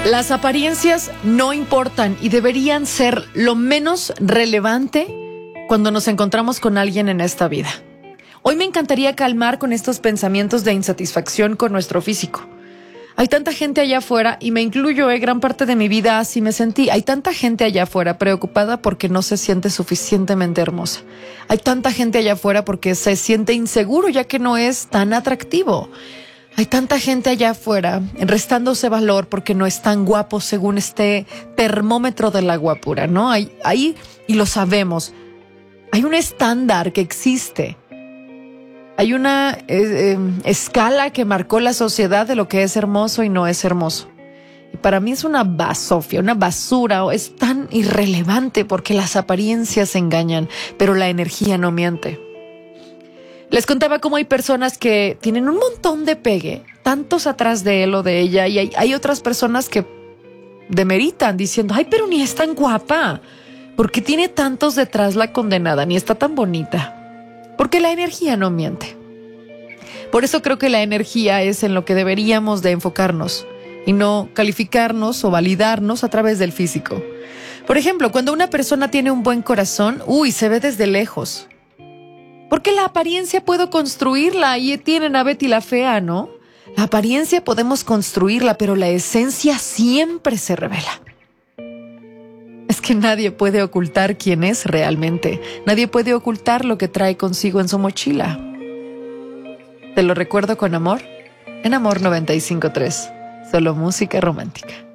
Las apariencias no importan y deberían ser lo menos relevante cuando nos encontramos con alguien en esta vida. Hoy me encantaría calmar con estos pensamientos de insatisfacción con nuestro físico. Hay tanta gente allá afuera, y me incluyo, gran parte de mi vida así me sentí. Hay tanta gente allá afuera preocupada porque no se siente suficientemente hermosa. Hay tanta gente allá afuera porque se siente inseguro ya que no es tan atractivo. Hay tanta gente allá afuera restándose valor porque no es tan guapo según este termómetro de la guapura, ¿no? Hay, y lo sabemos, hay un estándar que existe. Hay una escala que marcó la sociedad de lo que es hermoso y no es hermoso. Y para mí es una basofia, una basura, es tan irrelevante porque las apariencias engañan, pero la energía no miente. Les contaba cómo hay personas que tienen un montón de pegue, tantos atrás de él o de ella, y hay otras personas que demeritan diciendo, ay, pero ni es tan guapa, porque tiene tantos detrás la condenada, ni está tan bonita. Porque la energía no miente. Por eso creo que la energía es en lo que deberíamos de enfocarnos y no calificarnos o validarnos a través del físico. Por ejemplo, cuando una persona tiene un buen corazón, se ve desde lejos. Porque la apariencia puedo construirla. Ahí tienen a Betty la Fea, ¿no? La apariencia podemos construirla, pero la esencia siempre se revela. Es que nadie puede ocultar quién es realmente. Nadie puede ocultar lo que trae consigo en su mochila. Te lo recuerdo con amor, en Amor 95.3. Solo música romántica.